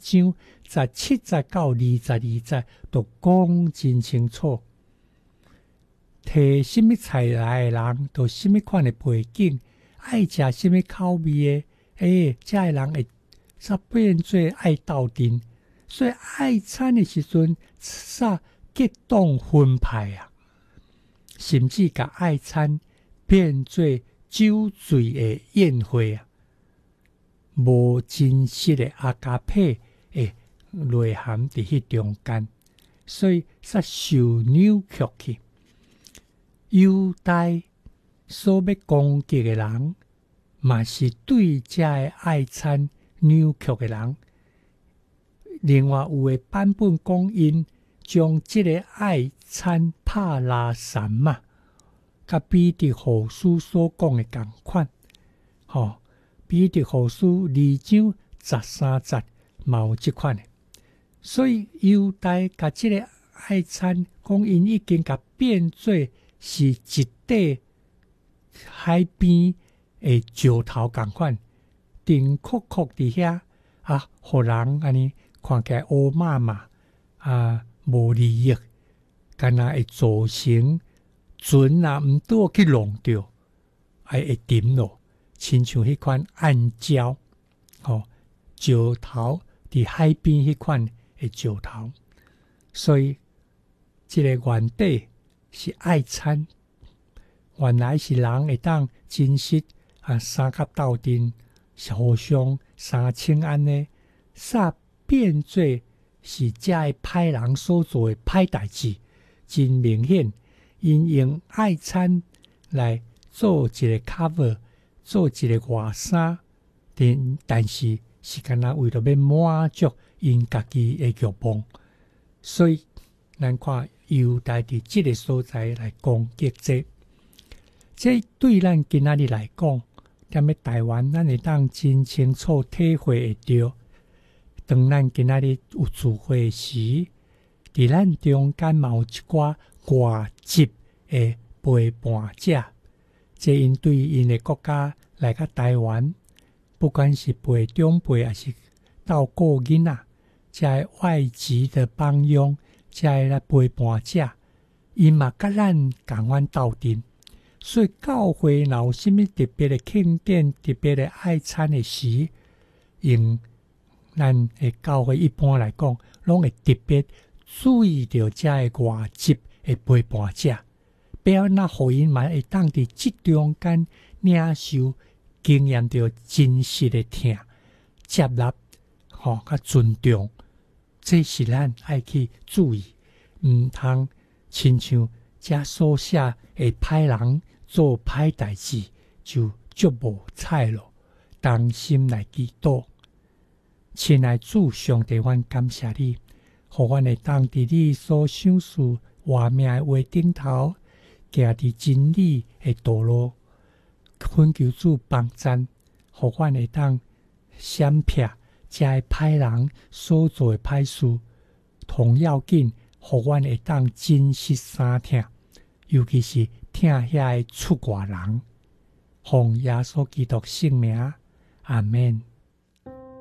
章17节到22节都讲真清楚。摕什么菜来的人，就什么款的背景，爱食什么口味的，这个人会变做爱斗阵。所以爱餐的时阵，激动分派啊，甚至把爱餐变做酒醉的宴会啊，无真实的阿加佩的内涵伫迄中间，所以受扭曲去。犹大所要攻击的人，嘛是对这个爱餐扭曲的人。另外有的版本讲因将这个爱餐拍拉散嘛，甲彼得后书所讲的同款。彼得后书2章13节嘛有这款的。所以犹大甲这个爱餐讲因已经甲变做是一块海边的石头同款，定酷酷伫遐啊，互人安尼看起来乌麻麻啊，无利益，敢若会造成船啊毋倒去弄着，会沉落，亲像迄款暗礁，石头伫海边迄款的石头。所以这个原底是爱餐，原来是人会当真实三甲斗阵，是互相相请安呢，变做是这个歹人所做的歹代志，真明显。因用爱餐来做一个 cover， 做一个外衫，但是敢若为了要满足因家己的欲望，所以咱看犹大伫这个所在来攻击这对咱今仔日来讲，踮咧台湾，咱会当真清楚体会会到。当咱今仔日有聚会时，伫咱中间嘛有一寡外籍的陪伴者，这因对因的国家来到台湾，不管是陪长辈还是照顾囡仔，这外籍的帮佣，这陪伴者，因嘛甲咱共款斗阵。所以教会若有甚物特别的庆典、特别的爱餐的时，用咱的教会一般来讲，拢会特别注意到这个外籍的陪伴者，不要那互因嘛会当伫这中间领受经验到真实的听、接纳、甲尊重，这是咱爱去注意，毋通亲像这所写的歹人做歹代志，就足无彩咯。当心来祈祷。亲爱主上帝，阮感谢你，互阮会当伫你所想事活命的话顶头，行伫真理的道路，恳求主帮赞，互阮会当闪避这歹人所做的歹事，同要紧，互阮会当真实三听，尤其是听遐的出外人。奉耶稣基督圣名，阿们。